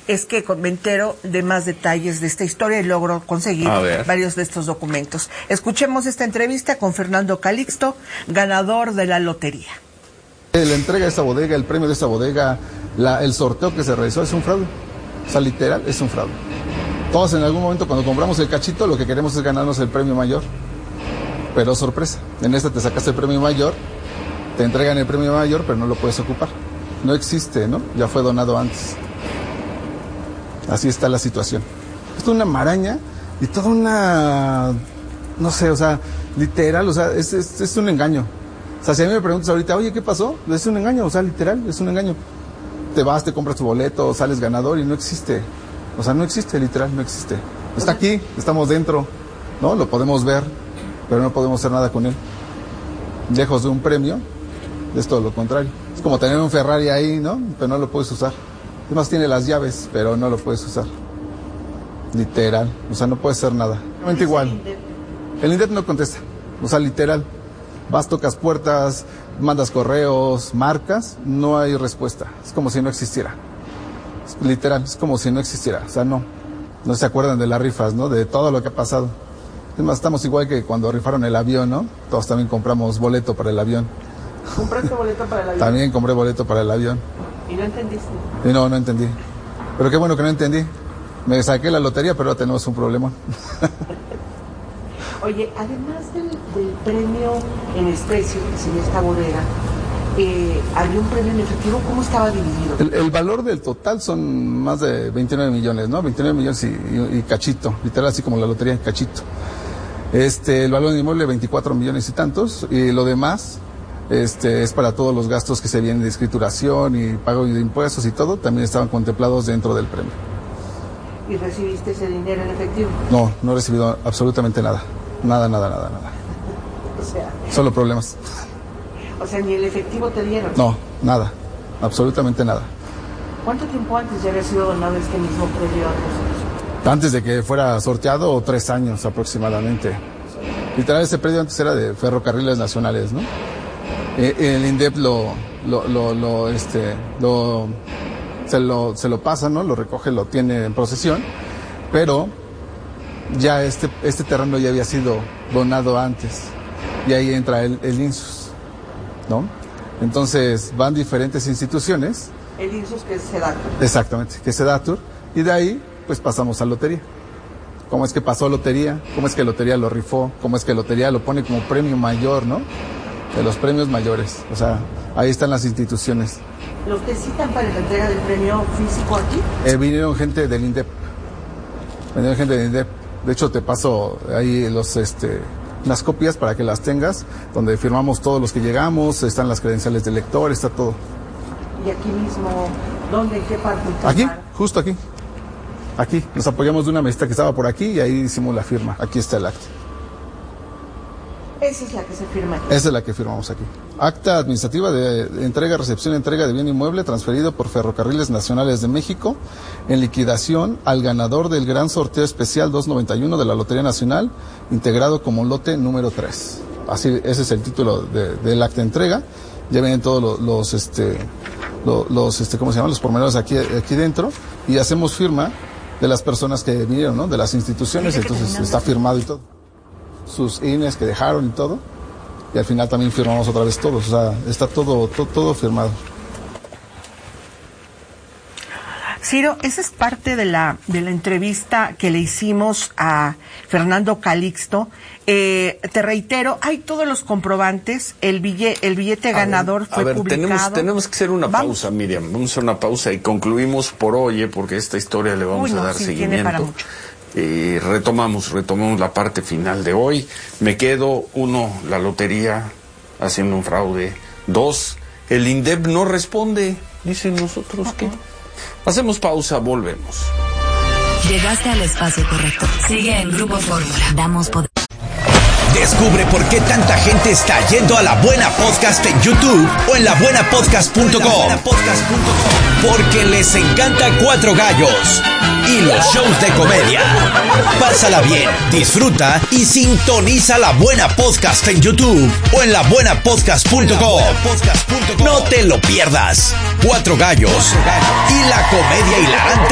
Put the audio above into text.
es que me entero de más detalles de esta historia y logro conseguir varios de estos documentos. Escuchemos esta entrevista con Fernando Calixto, ganador de la lotería. La entrega de esta bodega, el premio de esta bodega, el sorteo que se realizó es un fraude. O sea, literal, es un fraude. Todos en algún momento cuando compramos el cachito lo que queremos es ganarnos el premio mayor. Pero sorpresa, en esta te sacaste el premio mayor, te entregan el premio mayor, pero no lo puedes ocupar. No existe, ¿no? Ya fue donado antes. Así está la situación. Es una maraña y toda una... No sé, o sea, literal, o sea, es un engaño. O sea, si a mí me preguntas ahorita, oye, ¿qué pasó? Es un engaño, o sea, literal, es un engaño. Te vas, te compras tu boleto, sales ganador y no existe. O sea, no existe, literal, no existe. Está aquí, estamos dentro, ¿no? Lo podemos ver, pero no podemos hacer nada con él. Lejos de un premio, es todo lo contrario. Es como tener un Ferrari ahí, ¿no? Pero no lo puedes usar. Además tiene las llaves, pero no lo puedes usar. Literal, o sea, no puedes hacer nada. Realmente igual. El INDEP no contesta, o sea, literal. Vas, tocas puertas, mandas correos, marcas, no hay respuesta. Es como si no existiera. Es literal, es como si no existiera. O sea, no se acuerdan de las rifas, ¿no? De todo lo que ha pasado. Es más, estamos igual que cuando rifaron el avión, ¿no? Todos también compramos boleto para el avión. ¿Compraste boleto para el avión? También compré boleto para el avión. ¿Y no entendiste? Y no entendí. Pero qué bueno que no entendí. Me saqué la lotería, pero ahora tenemos un problema. Oye, además del premio en especie que recibió esta bodega, ¿había un premio en efectivo? ¿Cómo estaba dividido? El valor del total son más de 29 millones, ¿no? 29 millones y cachito, literal así como la lotería, cachito. El valor del inmueble 24 millones y tantos, y lo demás es para todos los gastos que se vienen de escrituración y pago de impuestos y todo, también estaban contemplados dentro del premio. ¿Y recibiste ese dinero en efectivo? No he recibido absolutamente nada. Nada. O sea... Solo problemas. O sea, ¿ni el efectivo te dieron? No, nada. Absolutamente nada. ¿Cuánto tiempo antes ya había sido donado este mismo premio a nosotros? Antes de que fuera sorteado, 3 años aproximadamente. Literal, ese predio antes era de Ferrocarriles Nacionales, ¿no? El INDEP se lo pasa, ¿no? Lo recoge, lo tiene en posesión, pero ya este terreno ya había sido donado antes y ahí entra el INSUS, ¿no? Entonces van diferentes instituciones. El INSUS, que es Sedatur. Exactamente, que es Sedatur, y de ahí pues pasamos a lotería. ¿Cómo es que pasó a lotería? ¿Cómo es que lotería lo rifó? ¿Cómo es que lotería lo pone como premio mayor, ¿no? De los premios mayores, o sea, ahí están las instituciones. ¿Los que citan para la entrega del premio físico aquí? Vinieron gente del INDEP. De hecho, te paso ahí las copias para que las tengas, donde firmamos todos los que llegamos, están las credenciales del lector, está todo. ¿Y aquí mismo, dónde, en qué parte? Aquí, justo aquí. Aquí, nos apoyamos de una mesita que estaba por aquí y ahí hicimos la firma. Aquí está el acta. Esa es la que se firma aquí. Esa es la que firmamos aquí. Acta administrativa de entrega, recepción, entrega de bien inmueble transferido por Ferrocarriles Nacionales de México en liquidación al ganador del gran sorteo especial 291 de la Lotería Nacional, integrado como lote número 3. Así, ese es el título del acta de entrega. Ya vienen todos los ¿cómo se llaman? Los pormenores aquí dentro, y hacemos firma de las personas que vinieron, ¿no? De las instituciones, entonces está firmado y todo. Sus INES que dejaron y todo, y al final también firmamos otra vez todos, o sea, está todo firmado. Ciro, esa es parte de la entrevista que le hicimos a Fernando Calixto. Te reitero, hay todos los comprobantes, el billete ganador fue publicado. Tenemos que hacer una pausa, Miriam, vamos a hacer una pausa y concluimos por hoy, porque esta historia le vamos a dar seguimiento. Tiene para mucho. Y retomamos la parte final de hoy. Me quedo, 1, la lotería haciendo un fraude. 2, el INDEP no responde. Dicen nosotros que... Hacemos pausa, volvemos. Llegaste al espacio correcto. Sigue en Grupo Fórmula. Damos poder. Descubre por qué tanta gente está yendo a La Buena Podcast en YouTube o en labuenapodcast.com. Porque les encanta Cuatro Gallos y los shows de comedia. Pásala bien, disfruta y sintoniza La Buena Podcast en YouTube o en labuenapodcast.com. No te lo pierdas. Cuatro Gallos y la comedia hilarante